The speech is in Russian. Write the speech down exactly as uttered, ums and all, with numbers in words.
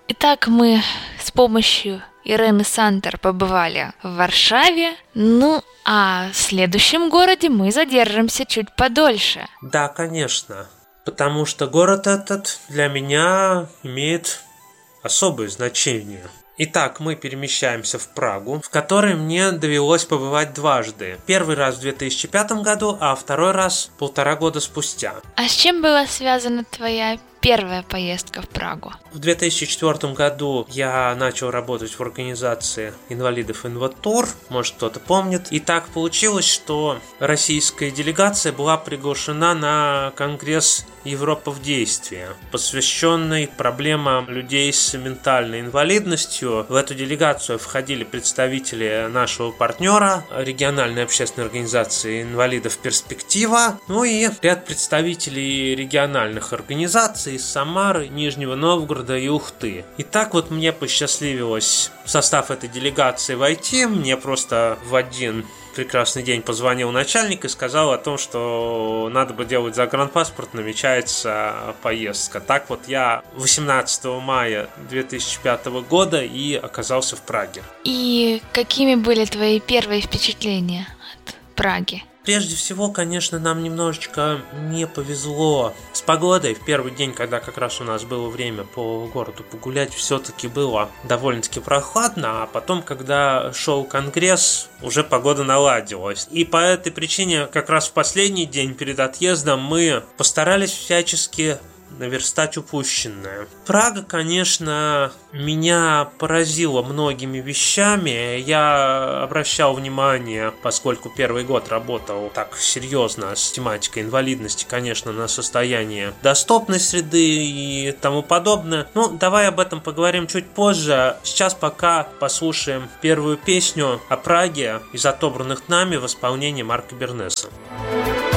Итак, мы с помощью Ирены Сантер побывали в Варшаве. Ну, а в следующем городе мы задержимся чуть подольше. Да, конечно. Потому что город этот для меня имеет особое значение. Итак, мы перемещаемся в Прагу, в которой мне довелось побывать дважды. Первый раз в две тысячи пятом году, а второй раз полтора года спустя. А с чем была связана твоя первая поездка в Прагу? В две тысячи четвёртом году я начал работать в организации инвалидов Инватур, может кто-то помнит. И так получилось, что российская делегация была приглашена на конгресс «Европа в действии», посвященный проблемам людей с ментальной инвалидностью. В эту делегацию входили представители нашего партнера, региональной общественной организации инвалидов «Перспектива», ну и ряд представителей региональных организаций из Самары, Нижнего Новгорода и Ухты. И так вот мне посчастливилось в состав этой делегации войти. Мне просто в один прекрасный день позвонил начальник и сказал о том, что надо бы делать загранпаспорт, намечается поездка. Так вот я восемнадцатого мая две тысячи пятого года и оказался в Праге. И какими были твои первые впечатления от Праги? Прежде всего, конечно, нам немножечко не повезло с погодой. В первый день, когда как раз у нас было время по городу погулять, все-таки было довольно-таки прохладно, а потом, когда шел конгресс, уже погода наладилась. И по этой причине, как раз в последний день перед отъездом мы постарались всячески наверстать упущенное. Прага, конечно, меня поразила многими вещами. Я обращал внимание, поскольку первый год работал так серьезно с тематикой инвалидности, конечно, на состояние доступной среды и тому подобное. Ну, давай об этом поговорим чуть позже. Сейчас пока послушаем первую песню о Праге из отобранных нами в исполнении Марка Бернеса.